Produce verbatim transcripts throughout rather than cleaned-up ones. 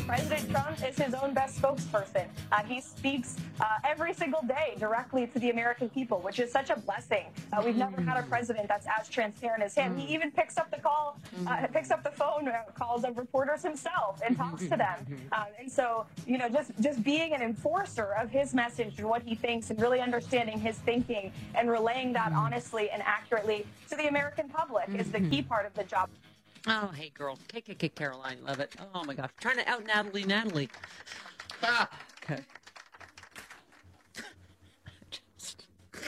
President Trump is his own best spokesperson. Uh, he speaks uh, every single day directly to the American people, which is such a blessing. Uh, we've never had a president that's as transparent as him. He even picks up the call, uh, picks up the phone uh, calls of reporters himself and talks to them. Um, and so, you know, just just being an enforcer of his message and what he thinks, and really understanding his thinking and relaying that honestly and accurately to the American public is the key part of the job. Oh, hey, girl. K K K Caroline. Love it. Oh, my gosh. Trying to out Natalie Natalie. Ah, okay. Just,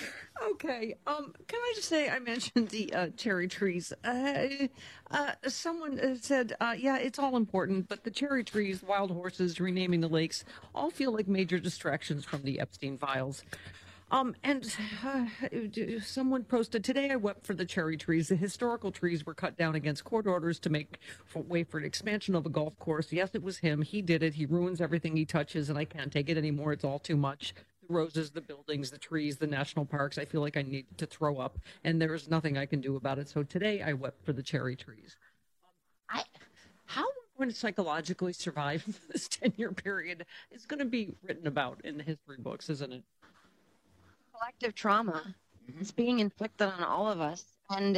okay. Um, can I just say I mentioned the uh, cherry trees. Uh, uh, someone uh, said, uh, yeah, it's all important, but the cherry trees, wild horses, renaming the lakes, all feel like major distractions from the Epstein files. Um, and uh, someone posted, today I wept for the cherry trees. The historical trees were cut down against court orders to make for, way for an expansion of a golf course. Yes, it was him. He did it. He ruins everything he touches, and I can't take it anymore. It's all too much. The roses, the buildings, the trees, the national parks. I feel like I need to throw up, and there is nothing I can do about it. So today I wept for the cherry trees. Um, I, how we're going to psychologically survive this ten-year period is going to be written about in the history books, isn't it? Collective trauma is being inflicted on all of us, and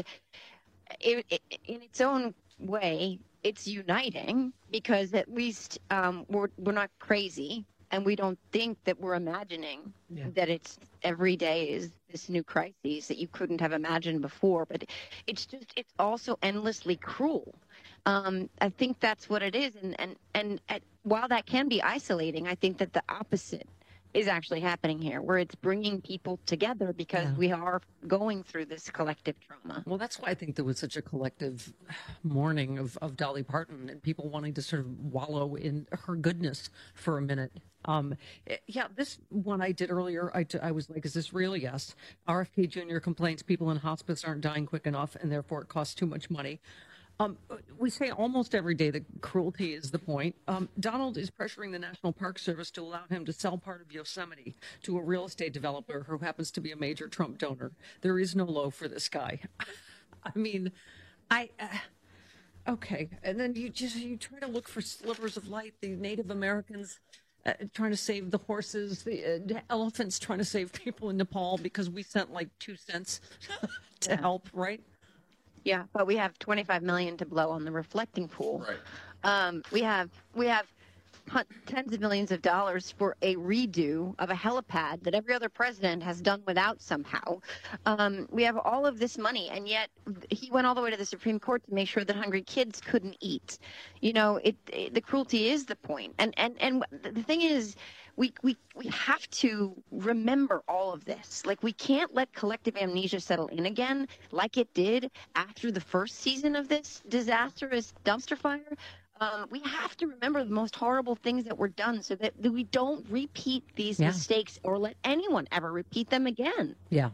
it, it, in its own way, it's uniting because at least um, we're we're not crazy, and we don't think that we're imagining yeah. that it's every day is this new crisis that you couldn't have imagined before. But it's just it's also endlessly cruel. Um, I think that's what it is, and and and at, while that can be isolating, I think that the opposite is actually happening here, where it's bringing people together because yeah. we are going through this collective trauma. Well, that's why I think there was such a collective mourning of, of Dolly Parton and people wanting to sort of wallow in her goodness for a minute. Um, yeah, this one I did earlier, I, t- I was like, is this real? Yes. R F K Junior complains people in hospice aren't dying quick enough and therefore it costs too much money. Um, we say almost every day that cruelty is the point. Um, Donald is pressuring the National Park Service to allow him to sell part of Yosemite to a real estate developer who happens to be a major Trump donor. There is no low for this guy. I mean, I... Uh, okay, and then you just you try to look for slivers of light. The Native Americans uh, trying to save the horses, the, uh, the elephants trying to save people in Nepal because we sent like two cents to yeah. help, right? Yeah, but we have twenty-five million to blow on the reflecting pool. Right. Um, we have we have tens of millions of dollars for a redo of a helipad that every other president has done without somehow. Um, we have all of this money, and yet he went all the way to the Supreme Court to make sure that hungry kids couldn't eat. You know, it, it the cruelty is the point. And and and the thing is, we we we have to remember all of this. Like, we can't let collective amnesia settle in again like it did after the first season of this disastrous dumpster fire. Um, we have to remember the most horrible things that were done so that, that we don't repeat these yeah. mistakes or let anyone ever repeat them again. Yeah.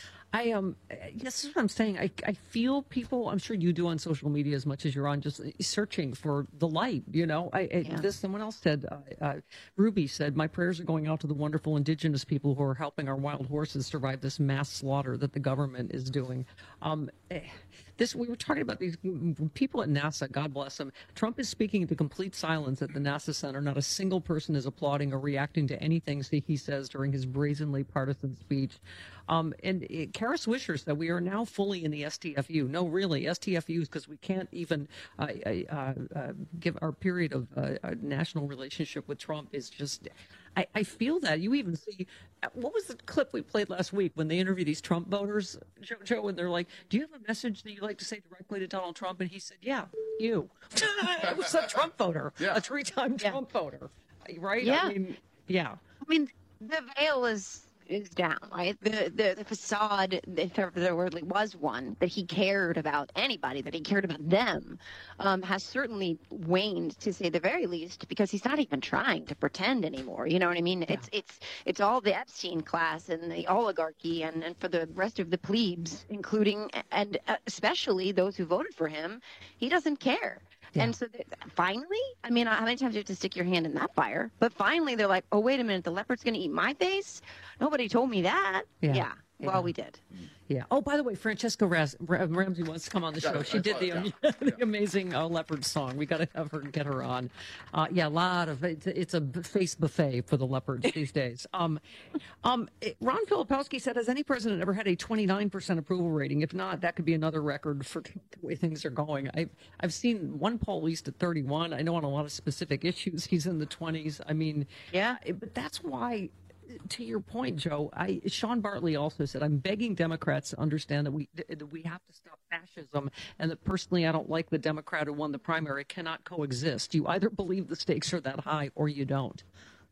I um yes, this is what I'm saying. I I feel people, I'm sure you do on social media as much as you're on, just searching for the light. You know, I, I yeah. this someone else said. Uh, uh, Ruby said, "My prayers are going out to the wonderful indigenous people who are helping our wild horses survive this mass slaughter that the government is doing." Um, this we were talking about these people at NASA. God bless them. Trump is speaking to complete silence at the NASA Center. Not a single person is applauding or reacting to anything he says during his brazenly partisan speech. Um, and it, Kara Swisher said we are now fully in the S T F U. No, really, S T F Us, because we can't even uh, uh, uh, give our period of uh, national relationship with Trump is just. I, I feel that. You even see, what was the clip we played last week when they interview these Trump voters, Joe, Joe, and they're like, do you have a message that you'd like to say directly to Donald Trump? And he said, yeah, you. It was a Trump voter, yeah. a three-time yeah. Trump voter, right? Yeah. I mean, yeah. I mean, the veil is is down, right? The, the the facade, if ever there really was one, that he cared about anybody, that he cared about them, um, has certainly waned, to say the very least, because he's not even trying to pretend anymore. You know what I mean? Yeah. It's it's it's all the Epstein class and the oligarchy, and, and for the rest of the plebes, including and especially those who voted for him, he doesn't care. Yeah. And so they, finally, I mean, how many times do you have to stick your hand in that fire? But finally, they're like, oh, wait a minute, the leopard's going to eat my face? Nobody told me that. Yeah. yeah. Yeah. Well, we did. Yeah. Oh, by the way, Francesca Ras- Ramsey wants to come on the show. She did the, um, the amazing uh, Leopard song. We got to have her get her on. Uh, yeah, a lot of it's, it's a face buffet for the Leopards these days. Um, um, Ron Filipowski said, "Has any president ever had a twenty-nine percent approval rating? If not, that could be another record for the way things are going." I've I've seen one poll at least at thirty-one. I know on a lot of specific issues he's in the twenties. I mean, yeah, but that's why. To your point, Joe, I, Sean Bartley also said, "I'm begging Democrats to understand that we that we have to stop fascism, and that personally, I don't like the Democrat who won the primary. Cannot coexist. You either believe the stakes are that high, or you don't."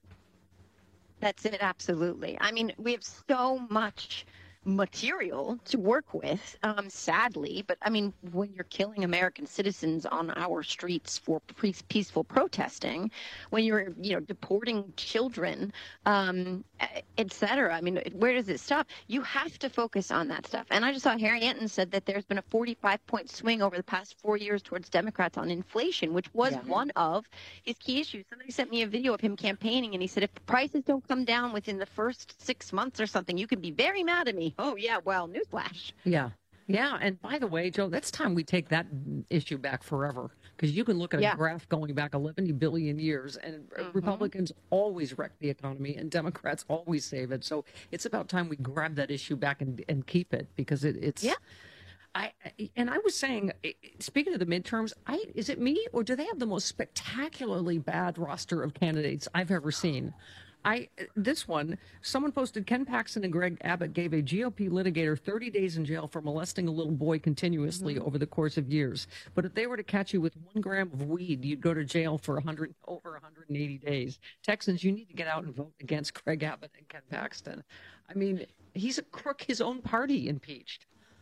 That's it. Absolutely. I mean, we have so much material to work with, um, sadly. But I mean, when you're killing American citizens on our streets for pre- peaceful protesting, when you're, you know, deporting children, um, et cetera, I mean, where does it stop? You have to focus on that stuff. And I just saw Harry Anton said that there's been a forty-five point swing over the past four years towards Democrats on inflation, which was yeah. one of his key issues. Somebody sent me a video of him campaigning, and he said, if the prices don't come down within the first six months or something, you can be very mad at me. Oh, yeah, well, newsflash. Yeah. Yeah. And by the way, Joe, that's time we take that issue back forever, because you can look at a yeah. graph going back eleven billion years, and mm-hmm. Republicans always wreck the economy and Democrats always save it. So it's about time we grab that issue back and, and keep it, because it, it's. Yeah. I, and I was saying, speaking of the midterms, I, is it me, or do they have the most spectacularly bad roster of candidates I've ever seen? I this one, someone posted, Ken Paxton and Greg Abbott gave a G O P litigator thirty days in jail for molesting a little boy continuously mm-hmm. over the course of years. But if they were to catch you with one gram of weed, you'd go to jail for one hundred, over one hundred eighty days. Texans, you need to get out and vote against Greg Abbott and Ken Paxton. I mean, he's a crook his own party impeached.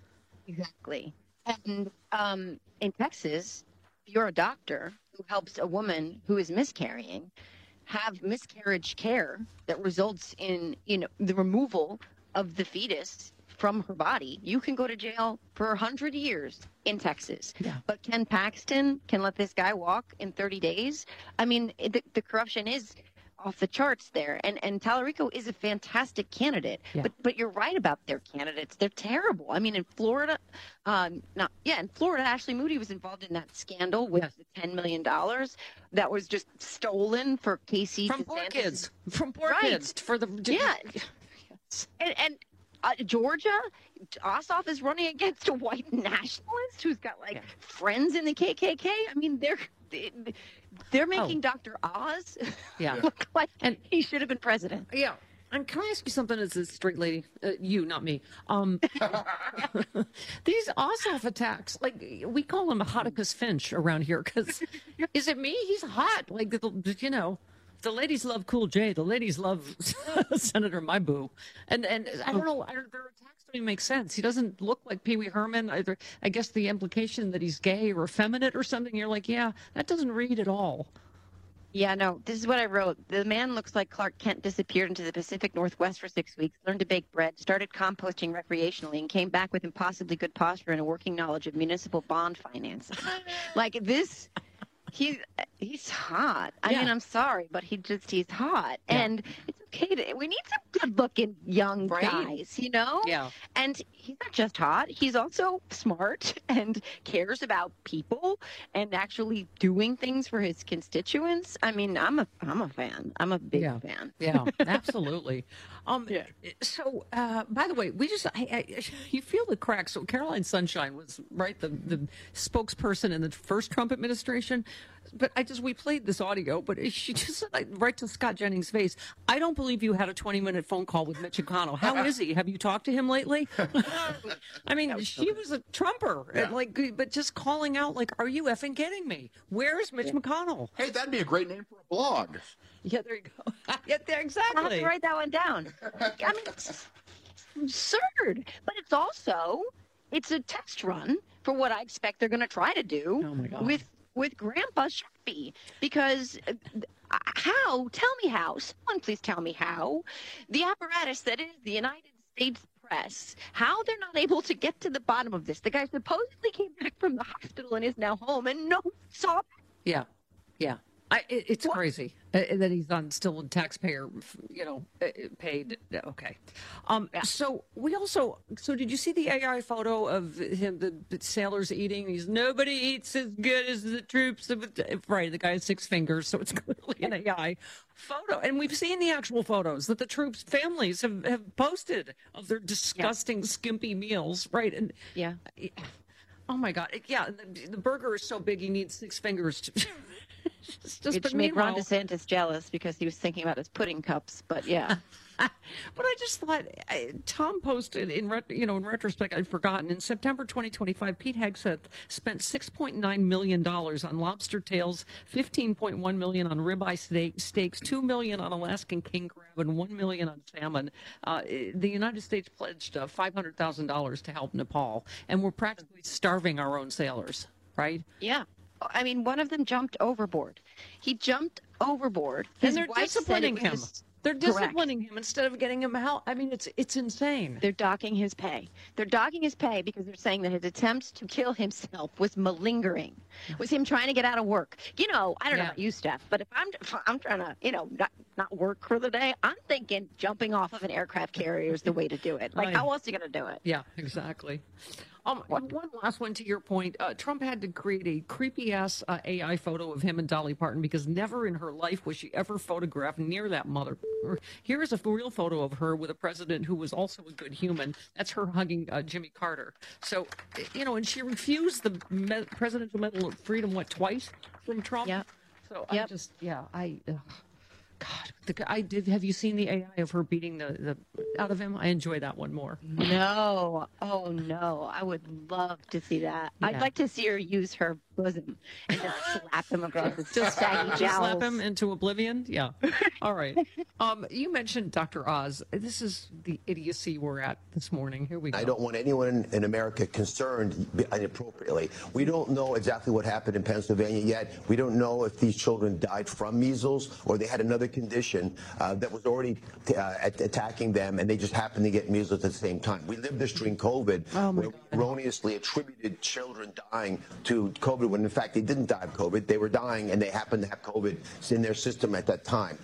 Exactly. And um, in Texas, if you're a doctor who helps a woman who is miscarrying have miscarriage care that results in, you know, the removal of the fetus from her body, you can go to jail for one hundred years in Texas. Yeah. But Ken Paxton can let this guy walk in thirty days. I mean, the, the corruption is off the charts there. And and Tallarico is a fantastic candidate. Yeah. But but you're right about their candidates. They're terrible. I mean, in Florida, um, not yeah, in Florida, Ashley Moody was involved in that scandal with yes. the ten million dollars that was just stolen for Casey from DeSantis. poor kids. From poor right. kids for the yeah. yes. And and uh, Georgia, Ossoff is running against a white nationalist who's got like yeah. friends in the K K K. I mean, they're they're making oh. Doctor Oz yeah. look like and he should have been president. Yeah. And can I ask you something as a straight lady? Uh, you, not me. Um, these Ossoff attacks, like, we call him Hoticus Finch around here, because is it me? He's hot. Like, the, you know, the ladies love Cool J. The ladies love Senator My Boo. And, and I don't know, I don't, their attacks don't even make sense. He doesn't look like Pee Wee Herman. Either, I guess the implication that he's gay or effeminate or something, you're like, yeah, that doesn't read at all. Yeah, no, this is what I wrote. The man looks like Clark Kent disappeared into the Pacific Northwest for six weeks, learned to bake bread, started composting recreationally, and came back with impossibly good posture and a working knowledge of municipal bond financing. Like this, he's he's hot. I yeah. mean, I'm sorry, but he just he's hot, yeah. and it's okay to. We need some good-looking young right. guys, you know. Yeah. And he's not just hot; he's also smart and cares about people and actually doing things for his constituents. I mean, I'm a I'm a fan. I'm a big yeah. fan. Yeah, absolutely. Um, yeah. So, uh, by the way, we just I, I, you feel the cracks. So, Caroline Sunshine was right the the spokesperson in the first Trump administration. But I just, we played this audio, but she just said, like, right to Scott Jennings' face, I don't believe you had a twenty minute phone call with Mitch McConnell. How is he? Have you talked to him lately? I mean, she was a Trumper, yeah. like, but just calling out, like, are you effing kidding me? Where's Mitch yeah. McConnell? Hey, that'd be a great name for a blog. Yeah, there you go. Yeah, there, exactly. I'll have to write that one down. I mean, it's absurd, but it's also, it's a test run for what I expect they're going to try to do oh my God. with with Grandpa Sharpie, because uh, how, tell me how, someone please tell me how, the apparatus that is the United States press, how they're not able to get to the bottom of this. The guy supposedly came back from the hospital and is now home, and no one saw that. Yeah, yeah. I, it, it's what? crazy. Uh, that he's on still taxpayer, you know, uh, paid. Okay. Um, Yeah. So we also, so did you see the A I photo of him, the, the sailors eating? He's, nobody eats as good as the troops. Of, right. The guy has six fingers. So it's clearly an A I photo. And we've seen the actual photos that the troops' families have, have posted of their disgusting, yeah. skimpy meals. Right. And yeah. Oh my God. Yeah. The, the burger is so big, he needs six fingers to. Just, just, Which made Ron DeSantis jealous because he was thinking about his pudding cups. But yeah, but I just thought I, Tom posted in ret, you know in retrospect I'd forgotten in September twenty twenty-five Pete Hegseth spent six point nine million dollars on lobster tails, fifteen point one million dollars on ribeye steak, steaks, two million dollars on Alaskan king crab, and one million dollars on salmon. Uh, the United States pledged uh, five hundred thousand dollars to help Nepal, and we're practically starving our own sailors. Right? Yeah. I mean, one of them jumped overboard. He jumped overboard. His and they're wife disciplining him. Just... They're disciplining Correct. him instead of getting him help. I mean, it's it's insane. They're docking his pay. They're docking his pay because they're saying that his attempt to kill himself was malingering, was him trying to get out of work. You know, I don't yeah. know about you, Steph, but if I'm if I'm trying to, you know, not, not work for the day, I'm thinking jumping off of an aircraft carrier is the way to do it. Like, right. how else are you going to do it? Yeah, exactly. Um, one last one to your point. Uh, Trump had to create a creepy-ass uh, A I photo of him and Dolly Parton because never in her life was she ever photographed near that mother. Here is a real photo of her with a president who was also a good human. That's her hugging uh, Jimmy Carter. So, you know, and she refused the Me- Presidential Medal of Freedom, what, twice from Trump? Yeah. So yep. I just, yeah, I... Uh, God, the, I did. Have you seen the A I of her beating the, the out of him? I enjoy that one more. No, oh no, I would love to see that. Yeah. I'd like to see her use her bosom and just slap him across his just saggy jowls. Slap him into oblivion. Yeah. All right. Um, you mentioned Doctor Oz. This is the idiocy we're at this morning. Here we go. I don't want anyone in America concerned inappropriately. We don't know exactly what happened in Pennsylvania yet. We don't know if these children died from measles or they had another condition uh, that was already uh, attacking them, and they just happened to get measles at the same time. We lived this during COVID, oh where we erroneously attributed children dying to COVID, when in fact they didn't die of COVID. They were dying, and they happened to have COVID in their system at that time.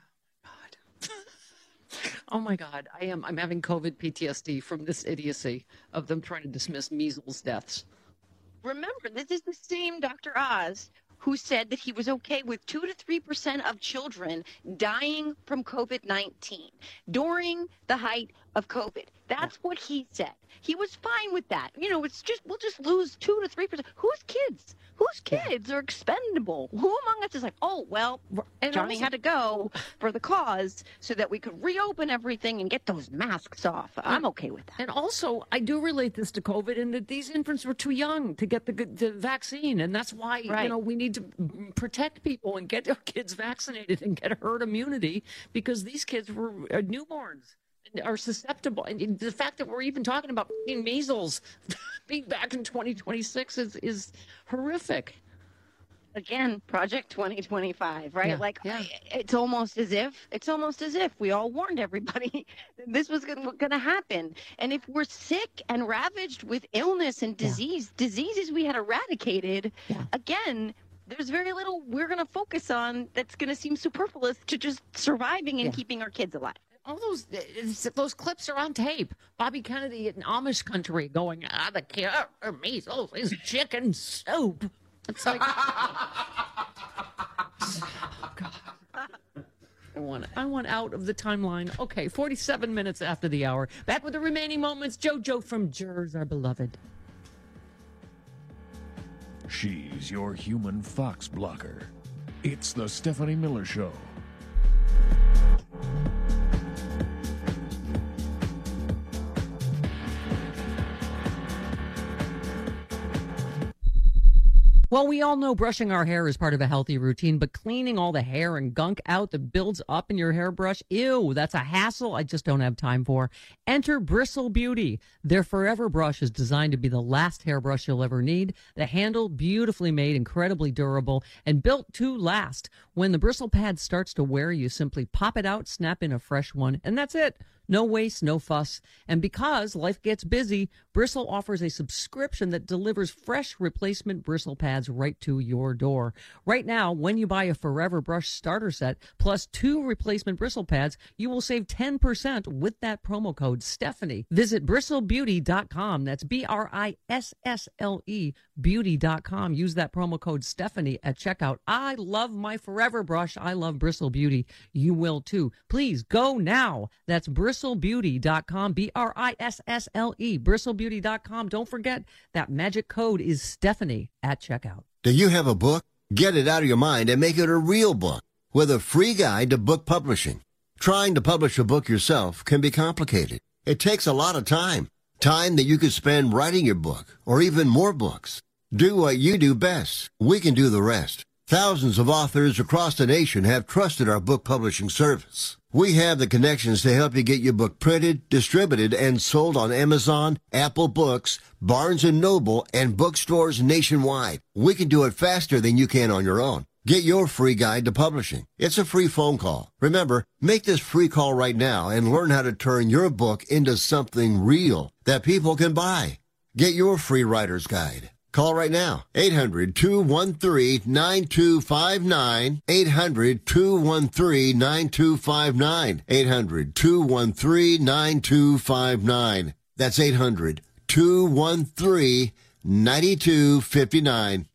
Oh my God, I am. I'm having COVID P T S D from this idiocy of them trying to dismiss measles deaths. Remember, this is the same Doctor Oz who said that he was okay with two to three percent of children dying from COVID nineteen during the height of COVID. That's what he said. He was fine with that. You know, it's just, we'll just lose two to three percent. Whose kids? Whose kids are expendable? Who among us is like, oh, well, and Johnny also had to go for the cause so that we could reopen everything and get those masks off. I'm okay with that. And also, I do relate this to COVID in that these infants were too young to get the, the vaccine. And that's why, right. you know, we need to protect people and get our kids vaccinated and get herd immunity, because these kids were uh, newborns. Are susceptible, and the fact that we're even talking about measles being back in twenty twenty-six is is horrific. Again, Project twenty twenty-five, right? Yeah, like yeah. it's almost as if it's almost as if we all warned everybody that this was going to happen. And if we're sick and ravaged with illness and disease, yeah. diseases we had eradicated, yeah. again, there's very little we're going to focus on that's going to seem superfluous to just surviving and yeah. keeping our kids alive. All those those clips are on tape. Bobby Kennedy in Amish country going, ah, the cure for measles is chicken soup. It's like, oh, God. I want, I want out of the timeline. Okay, forty-seven minutes after the hour. Back with the remaining moments. JoJo from Jers, our beloved. She's your human fox blocker. It's the Stephanie Miller Show. Well, we all know brushing our hair is part of a healthy routine, but cleaning all the hair and gunk out that builds up in your hairbrush, ew, that's a hassle I just don't have time for. Enter Bristle Beauty. Their Forever brush is designed to be the last hairbrush you'll ever need. The handle, beautifully made, incredibly durable, and built to last. When the bristle pad starts to wear, you simply pop it out, snap in a fresh one, and that's it. No waste, no fuss. And because life gets busy, Bristle offers a subscription that delivers fresh replacement bristle pads right to your door. Right now, when you buy a Forever Brush starter set plus two replacement bristle pads, you will save ten percent with that promo code Stephanie. Visit bristle beauty dot com. That's B R I S S L E beauty dot com. Use that promo code Stephanie at checkout. I love my Forever Brush. I love Bristle Beauty. You will too. Please go now. That's bristle beauty dot com. B R I S S L E bristle beauty dot com. Don't forget that magic code is Stephanie at checkout. Do you have a book? Get it out of your mind and make it a real book with a free guide to book publishing. Trying to publish a book yourself can be complicated. It takes a lot of time. Time that you could spend writing your book or even more books. Do what you do best. We can do the rest. Thousands of authors across the nation have trusted our book publishing service. We have the connections to help you get your book printed, distributed, and sold on Amazon, Apple Books, Barnes and Noble, and bookstores nationwide. We can do it faster than you can on your own. Get your free guide to publishing. It's a free phone call. Remember, make this free call right now and learn how to turn your book into something real that people can buy. Get your free writer's guide. Call right now. eight hundred, two one three, nine two five nine. eight hundred, two one three, nine two five nine. eight hundred, two one three, nine two five nine. That's eight hundred, two one three, nine two five nine.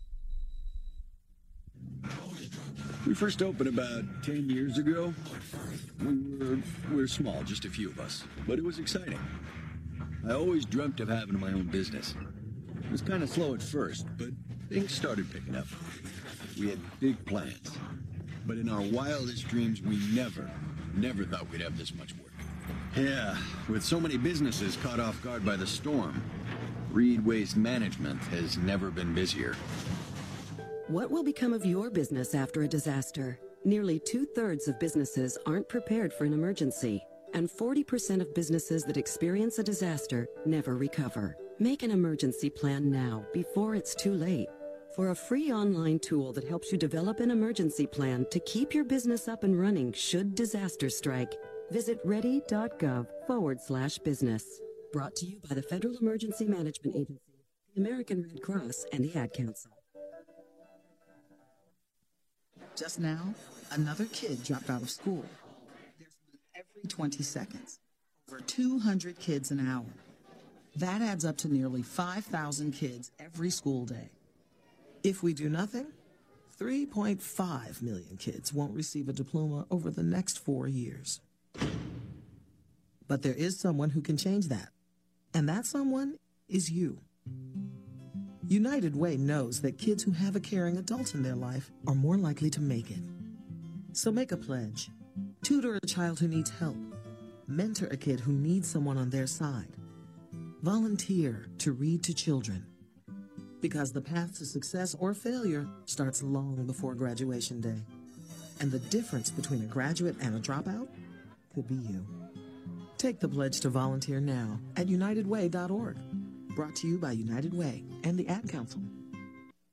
We first opened about ten years ago. We were, we were small, just a few of us, but it was exciting. I always dreamt of having my own business. It was kind of slow at first, but things started picking up. We had big plans, but in our wildest dreams, we never, never thought we'd have this much work. Yeah, with so many businesses caught off guard by the storm, Reed Waste Management has never been busier. What will become of your business after a disaster? Nearly two-thirds of businesses aren't prepared for an emergency, and forty percent of businesses that experience a disaster never recover. Make an emergency plan now, before it's too late. For a free online tool that helps you develop an emergency plan to keep your business up and running should disaster strike, visit ready.gov forward slash business. Brought to you by the Federal Emergency Management Agency, the American Red Cross, and the Ad Council. Just now, another kid dropped out of school. There's one every twenty seconds. Over two hundred kids an hour. That adds up to nearly five thousand kids every school day. If we do nothing, three point five million kids won't receive a diploma over the next four years. But there is someone who can change that. And that someone is you. United Way knows that kids who have a caring adult in their life are more likely to make it. So make a pledge. Tutor a child who needs help. Mentor a kid who needs someone on their side. Volunteer to read to children. Because the path to success or failure starts long before graduation day. And the difference between a graduate and a dropout could be you. Take the pledge to volunteer now at united way dot org. Brought to you by United Way and the Ad Council.